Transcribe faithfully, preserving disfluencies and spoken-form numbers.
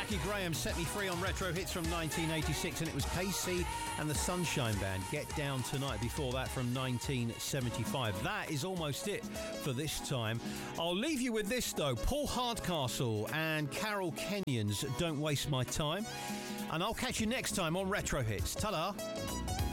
Jackie Graham, Set Me Free on Retro Hits from nineteen eighty-six, and it was K C and the Sunshine Band, Get Down Tonight, before that from nineteen seventy-five. That is almost it for this time. I'll leave you with this though, Paul Hardcastle and Carol Kenyon's Don't Waste My Time, and I'll catch you next time on Retro Hits. Ta-da!